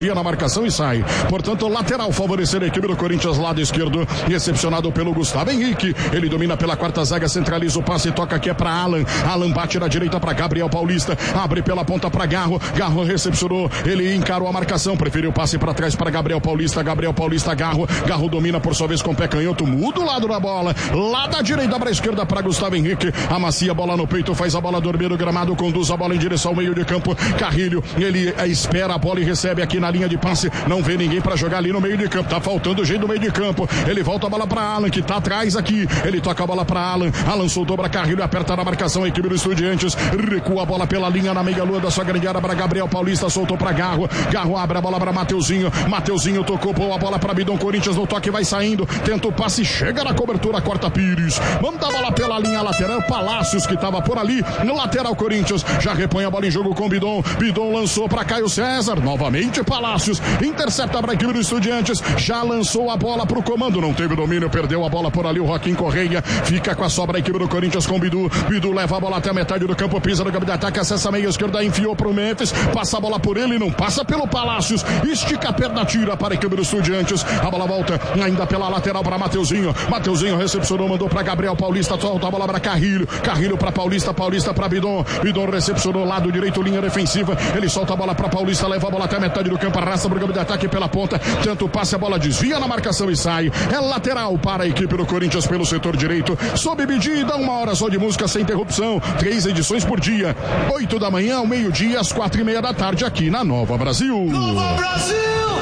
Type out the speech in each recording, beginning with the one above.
na marcação e sai. Portanto, lateral favorecer a equipe do Corinthians, lado esquerdo, recepcionado pelo Gustavo Henrique. Ele domina pela quarta zaga, centraliza o passe, toca aqui é para Alan. Alan bate na direita para Gabriel Paulista, abre pela ponta para Garro. Garro recepcionou, ele encarou a marcação, preferiu o passe para trás para Gabriel Paulista. Gabriel Paulista, Garro. Garro domina por sua vez com o pé canhoto, muda o lado da bola, lá da direita para a esquerda para Gustavo Henrique. Amacia a bola no peito, faz a bola dormir no gramado, conduz a bola em direção ao meio de campo. Carrilho, ele espera a bola e recebe aqui na linha de passe, não vê ninguém para jogar ali no meio de campo, tá faltando jeito no meio de campo, ele volta a bola para Alan, que tá atrás aqui, ele toca a bola para Alan, Alan soltou para Carrilho, aperta na marcação a equipe do Estudiantes, recua a bola pela linha na meia lua da sua grande área para Gabriel Paulista, soltou para Garro, Garro abre a bola para Mateuzinho, Mateuzinho tocou, pô a bola para Bidon, Corinthians no toque vai saindo, tenta o passe, chega na cobertura, corta Pires, manda a bola pela linha lateral, Palácios que tava por ali, no lateral Corinthians, já repõe a bola em jogo com Bidon, Bidon lançou para Caio César, novamente Palácios, intercepta para a equipe do Estudiantes, já lançou a bola para o comando, não teve domínio, perdeu a bola por ali, o Joaquim Correia, fica com a sobra a equipe do Corinthians com Bidu, Bidu leva a bola até a metade do campo, pisa no campo de ataque, acessa a meia esquerda, enfiou para o Memphis, passa a bola por ele, não passa pelo Palácios, estica a perna, tira para a equipe do Estudiantes, a bola volta ainda pela lateral para Mateuzinho, Mateuzinho recepcionou, mandou para Gabriel Paulista, solta a bola para Carrilho, Carrilho para Paulista, Paulista para Bidon, Bidon recepcionou, lado direito, linha defensiva, ele solta a bola para Paulista, leva a bola até a metade do campo, arrasta para o campo de ataque pela ponta, tanto passe, a bola desvia na marcação e sai, é lateral para a equipe do Corinthians pelo setor direito, sob medida, 1 hora só de música sem interrupção, 3 edições por dia, 8 da manhã ao meio-dia, às 4:30 da tarde aqui na Nova Brasil. Nova Brasil!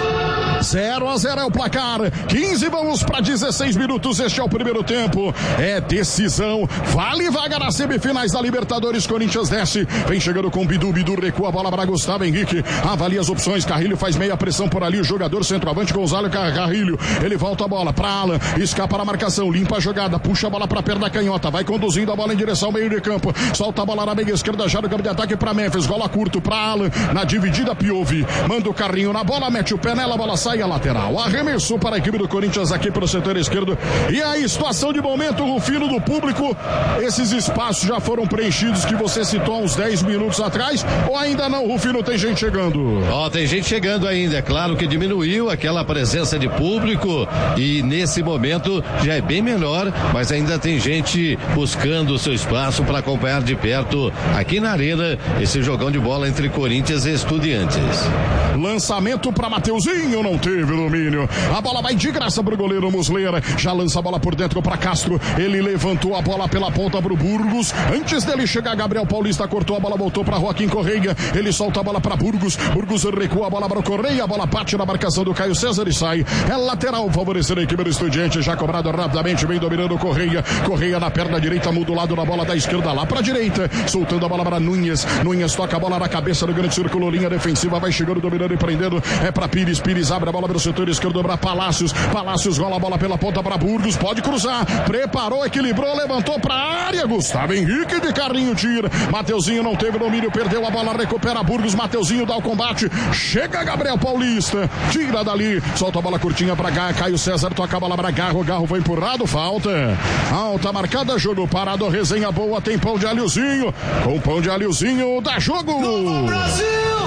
0-0 é o placar, 15 vamos para 16 minutos, este é o primeiro tempo, é decisão, vale vaga nas semifinais da Libertadores, Corinthians desce, vem chegando com Bidu, Bidu recua a bola para Gustavo Henrique, avalia as opções, Carrilho faz meia pressão por ali, o jogador centroavante Gonzalo Carrilho, ele volta a bola para Alan, escapa na marcação, limpa a jogada, puxa a bola para a perna canhota, vai conduzindo a bola em direção ao meio de campo, solta a bola na meia esquerda, já no campo de ataque para Memphis, gola curto para Alan, na dividida Piovi, manda o carrinho na bola, mete o pé nela, a bola sai a lateral, arremessou para a equipe do Corinthians aqui pelo setor esquerdo, e aí situação de momento, Rufino, do público, esses espaços já foram preenchidos que você citou há uns 10 minutos atrás, ou ainda não, Rufino, tem gente chegando? Tem gente chegando ainda, é claro que diminuiu aquela presença de público e nesse momento já é bem menor, mas ainda tem gente buscando o seu espaço para acompanhar de perto aqui na arena esse jogão de bola entre Corinthians e Estudiantes. Lançamento para Mateuzinho, não teve domínio, a bola vai de graça para o goleiro Muslera, já lança a bola por dentro para Castro, ele levantou a bola pela ponta para o Burgos, antes dele chegar Gabriel Paulista, cortou a bola, voltou para Joaquim Correia, ele solta a bola para Burgos, Burgos recua a bola para o Correia, a bola bate na marcação do Caio César e sai, é lateral favorecer a equipe do Estudiante, já cobrado rapidamente, vem dominando o Correia, Correia na perna direita, muda o lado da bola da esquerda lá para a direita, soltando a bola para Nunes, Nunes toca a bola na cabeça do grande círculo, linha defensiva, vai chegando, dominando e prendendo, é para Pires, Pires abre a bola pelo setor esquerdo para Palácios, Palácios rola a bola pela ponta para Burgos, pode cruzar, preparou, equilibrou, levantou para a área, Gustavo Henrique de carrinho tira, Mateuzinho não teve domínio, perdeu a bola, recupera Burgos, Mateuzinho dá o combate, chega Gabriel Paulista, tira dali, solta a bola curtinha para Caio César, toca a bola para Garro, Garro foi empurrado, falta, alta marcada, jogo parado, resenha boa, tem pão de alhozinho, com pão de alhozinho dá jogo! Novo Brasil!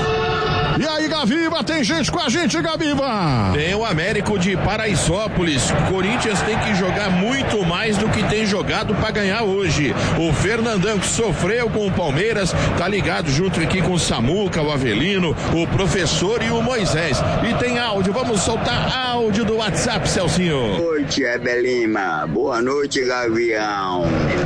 E aí, Gaviva, tem gente com a gente, Gaviva? Tem o Américo de Paraisópolis. Corinthians tem que jogar muito mais do que tem jogado para ganhar hoje. O Fernandão, que sofreu com o Palmeiras, tá ligado junto aqui com o Samuca, o Avelino, o professor e o Moisés. E tem áudio, vamos soltar áudio do WhatsApp, Celcinho. Boa noite, Ebelima. Boa noite, Gavião.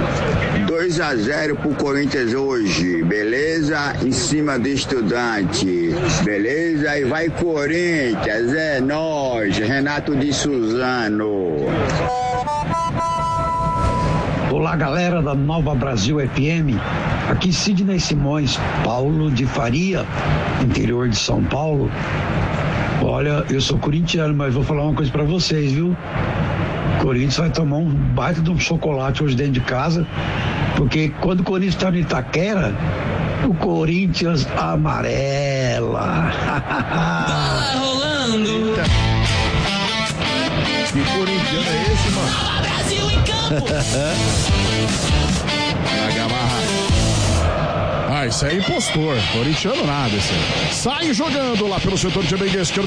2-0 pro Corinthians hoje, beleza? Em cima do Estudante, beleza? E vai Corinthians, é nóis, Renato de Suzano. Olá, galera da Nova Brasil FM, aqui Sidney Simões, Paulo de Faria, interior de São Paulo. Olha, eu sou corintiano, mas vou falar uma coisa pra vocês, viu? O Corinthians vai tomar um baita de um chocolate hoje dentro de casa, porque quando o Corinthians está no Itaquera, o Corinthians amarela. Tá rolando. Que corintiano é esse, mano? Brasil em campo. Não, isso é impostor. Corintiano nada, esse aí. Sai jogando lá pelo setor de meia esquerda.